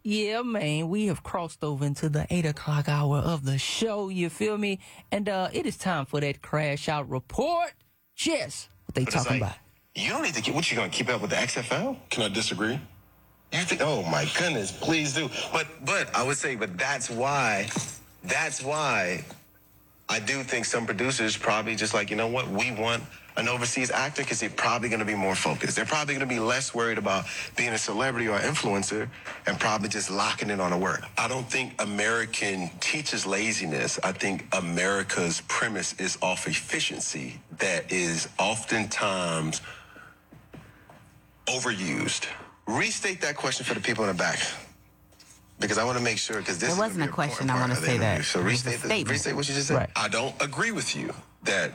Yeah, man, we have crossed over into the 8 o'clock hour of the show, you feel me? And it is time for that Crash Out Report. Jess, what they talking about? You don't need to what you going to keep up with the XFL? Can I disagree? You think, oh my goodness, please do. But I would say, that's why I do think some producers probably just like, you know what, we want an overseas actor because they're probably going to be more focused. They're probably going to be less worried about being a celebrity or influencer and probably just locking in on a work. I don't think American teaches laziness. I think America's premise is off efficiency that is oftentimes overused. Restate that question for the people in the back. Because I want to make sure, because this wasn't a question. I want to say that. So restate what you just said. Right. I don't agree with you that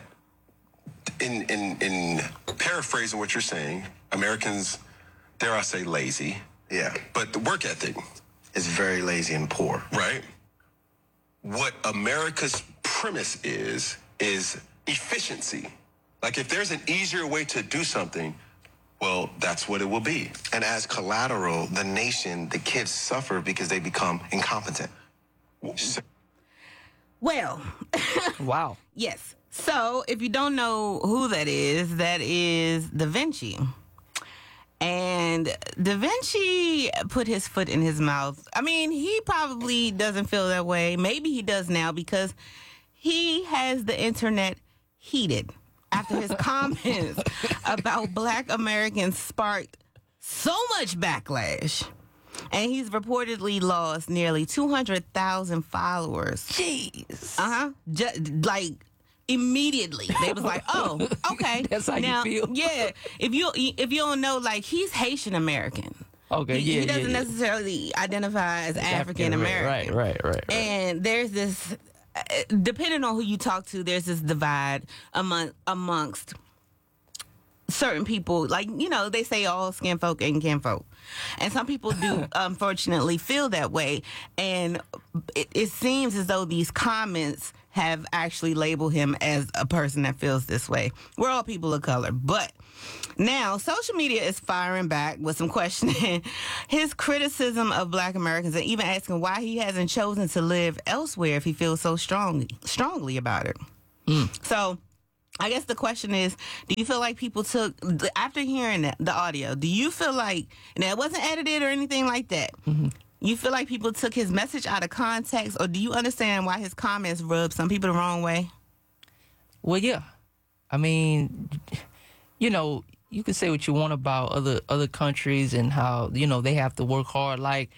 in paraphrasing what you're saying, Americans, dare I say, lazy. Yeah. But the work ethic is very lazy and poor. Right. What America's premise is efficiency. Like if there's an easier way to do something, well, that's what it will be. And as collateral, the nation, the kids suffer because they become incompetent. Well, Wow. yes. So if you don't know who that is Da Vinci. And Da Vinci put his foot in his mouth. I mean, he probably doesn't feel that way. Maybe he does now because he has the internet heated after his comments about Black Americans sparked so much backlash. And he's reportedly lost nearly 200,000 followers. Jeez. Like immediately. They was like, oh, okay. That's how now, you feel? Yeah. If you don't know, like, he's Haitian American. Okay, He doesn't necessarily identify as African American. Right. And there's this, depending on who you talk to, there's this divide amongst certain people. Like, you know, they say all skin folk ain't kin folk. And some people do, unfortunately, feel that way. And it seems as though these comments have actually labeled him as a person that feels this way. We're all people of color. But now social media is firing back with some questioning his criticism of Black Americans and even asking why he hasn't chosen to live elsewhere if he feels so strongly about it. So I guess the question is, do you feel like people took, after hearing the audio, do you feel like, and it wasn't edited or anything like that, you feel like people took his message out of context, or do you understand why his comments rubbed some people the wrong way? Well, yeah. I mean, you know, you can say what you want about other countries and how, you know, they have to work hard. Like,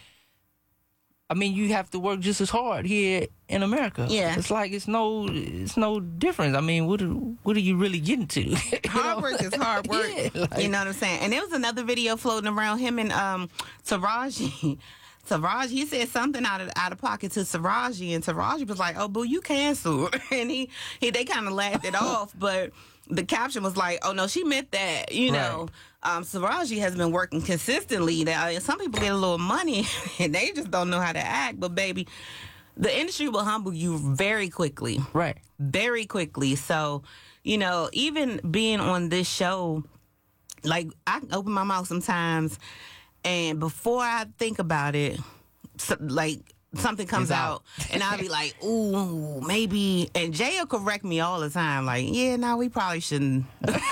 I mean, you have to work just as hard here in America. Yeah. It's like it's no difference. I mean, what are you really getting to? Hard work is hard work. Yeah, like, you know what I'm saying? And there was another video floating around him and Taraji. Taraji, he said something out of pocket to Taraji, and Taraji was like, "Oh, boo, you canceled." And they kind of laughed it off, but the caption was like, "Oh no, she meant that." You know, Taraji has been working consistently. Some people get a little money and they just don't know how to act. But baby, the industry will humble you very quickly. Right. Very quickly. So, you know, even being on this show, like, I can open my mouth sometimes, and before I think about it, something comes out, and I'll be like, ooh, maybe. And Jay will correct me all the time, like, yeah, no, we probably shouldn't.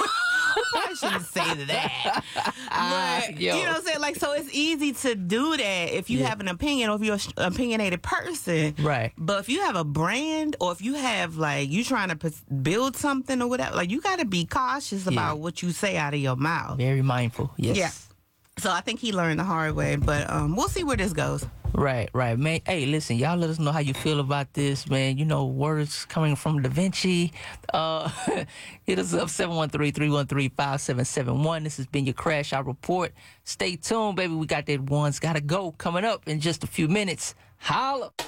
I shouldn't say that. But, you know what I'm saying? Like, so it's easy to do that if you have an opinion or if you're an opinionated person. Right. But if you have a brand or if you have, like, you trying to build something or whatever, like, you got to be cautious about what you say out of your mouth. Very mindful. Yes. Yeah. So I think he learned the hard way, but we'll see where this goes. Right, man. Hey, listen, y'all let us know how you feel about this, man. You know, words coming from Da Vinci. Hit us up, 713-313-5771. This has been your Crash Out Report. Stay tuned, baby. We got that One's Gotta Go coming up in just a few minutes. Holla.